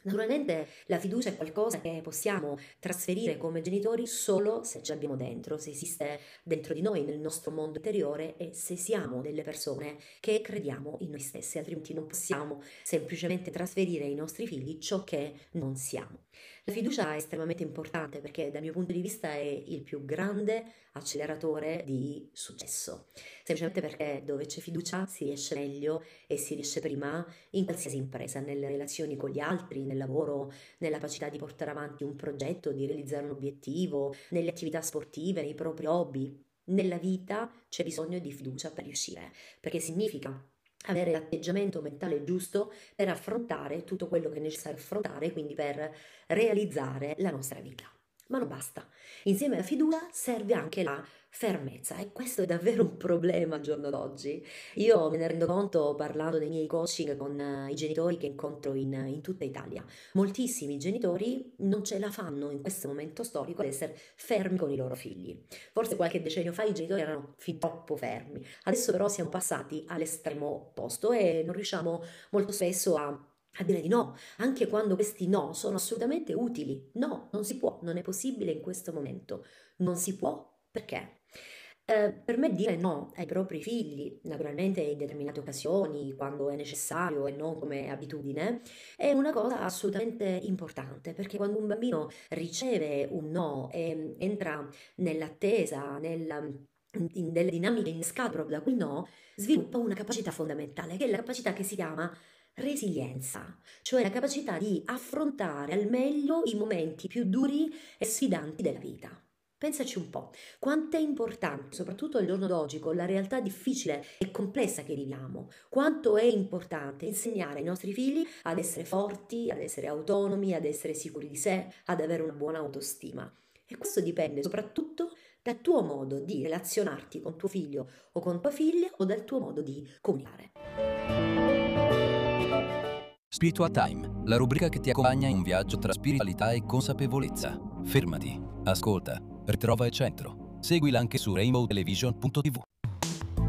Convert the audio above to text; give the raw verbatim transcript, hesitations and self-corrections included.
Naturalmente la fiducia è qualcosa che possiamo trasferire come genitori solo se ce l'abbiamo dentro, se esiste dentro di noi, nel nostro mondo interiore e se siamo delle persone che crediamo in noi stessi, altrimenti non possiamo semplicemente trasferire ai nostri figli ciò che non siamo. La fiducia è estremamente importante perché dal mio punto di vista è il più grande acceleratore di successo, semplicemente perché dove c'è fiducia si riesce meglio e si riesce prima in qualsiasi impresa, nelle relazioni con gli altri, nel lavoro, nella capacità di portare avanti un progetto, di realizzare un obiettivo, nelle attività sportive, nei propri hobby. Nella vita c'è bisogno di fiducia per riuscire, perché significa avere l'atteggiamento mentale giusto per affrontare tutto quello che è necessario affrontare, quindi per realizzare la nostra vita. Ma non basta. Insieme alla fiducia serve anche la fermezza e questo è davvero un problema al giorno d'oggi. Io me ne rendo conto parlando dei miei coaching con eh, i genitori che incontro in, in tutta Italia. Moltissimi genitori non ce la fanno in questo momento storico ad essere fermi con i loro figli. Forse qualche decennio fa i genitori erano fin troppo fermi, adesso però siamo passati all'estremo opposto e non riusciamo molto spesso a a dire di no, anche quando questi no sono assolutamente utili. No, non si può, non è possibile in questo momento. Non si può perché? Eh, per me dire no ai propri figli, naturalmente in determinate occasioni, quando è necessario e non come abitudine, è una cosa assolutamente importante perché quando un bambino riceve un no e entra nell'attesa, nel, in delle dinamiche innescate proprio da quel no, sviluppa una capacità fondamentale, che è la capacità che si chiama resilienza, cioè la capacità di affrontare al meglio i momenti più duri e sfidanti della vita. Pensaci un po', quanto è importante, soprattutto al giorno d'oggi, con la realtà difficile e complessa che viviamo, quanto è importante insegnare ai nostri figli ad essere forti, ad essere autonomi, ad essere sicuri di sé, ad avere una buona autostima. E questo dipende soprattutto dal tuo modo di relazionarti con tuo figlio o con tua figlia o dal tuo modo di comunicare. Spiritual Time, la rubrica che ti accompagna in un viaggio tra spiritualità e consapevolezza. Fermati, ascolta, ritrova il centro. Seguila anche su rainbow television punto tv.